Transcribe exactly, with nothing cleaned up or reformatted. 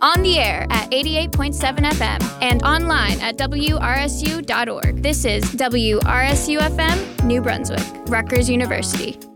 On the air at eighty-eight point seven F M and online at W R S U dot org. This is W R S U F M, New Brunswick, Rutgers University.